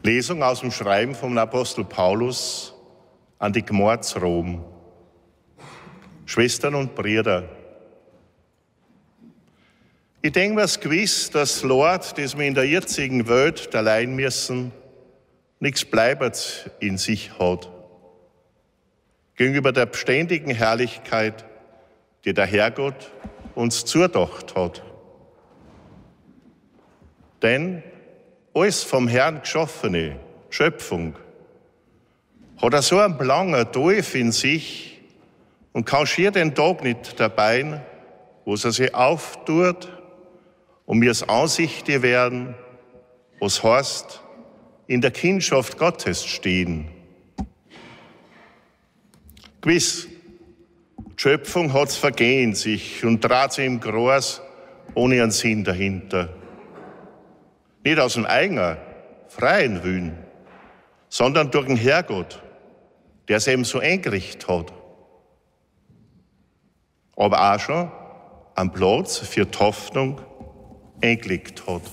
Lesung aus dem Schreiben vom Apostel Paulus an die Gemeinde zu Rom. Schwestern und Brüder, ich denke mir's gewiss, dass Lord, das wir in der jetzigen Welt allein müssen, nichts bleibet in sich hat. Gegenüber der beständigen Herrlichkeit, die der Herrgott uns zudacht hat. Denn alles vom Herrn geschaffene, Schöpfung, hat so einen langen Dorf in sich und kann schier den Tag nicht dabei, wo sie sich auftut, um mir's Ansichte werden, was heißt, in der Kindschaft Gottes stehen. Gewiss, die Schöpfung hat's vergehen sich und dreht sich im Kreis ohne einen Sinn dahinter. Nicht aus dem eigenen, freien Willen, sondern durch den Herrgott, der es eben so eingerichtet hat. Aber auch schon einen Platz für die Hoffnung eingelegt hat.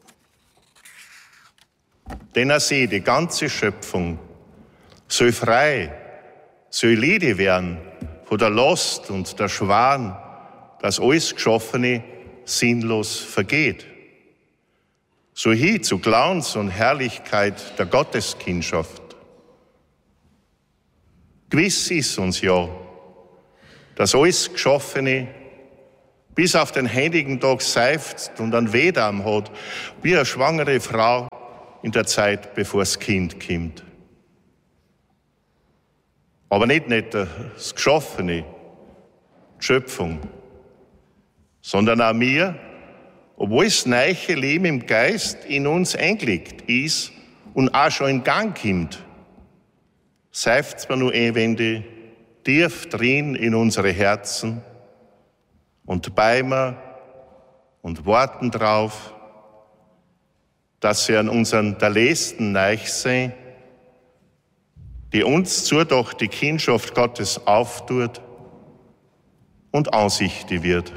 Denn er sieht, die ganze Schöpfung soll frei, soll Lede werden von der Last und der Schwan, dass alles Geschaffene sinnlos vergeht. So hin zu Glanz und Herrlichkeit der Gotteskindschaft. Gewiss ist uns ja, dass alles Geschaffene bis auf den heiligen Tag seufzt und einen Wehdarm hat, wie eine schwangere Frau in der Zeit, bevor das Kind kommt. Aber nicht das Geschaffene, die Schöpfung, sondern auch wir, obwohl das neue Leben im Geist in uns eingelegt ist und auch schon in Gang kommt, seufzt man nur ewende tief drin in unsere Herzen und beimen und warten drauf, dass sie an unseren Erlösten neich sein, die uns durch die Kindschaft Gottes auftut und ansichtig wird.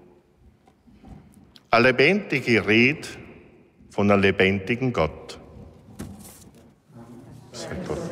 Eine lebendige Rede von einem lebendigen Gott. Sei Gott.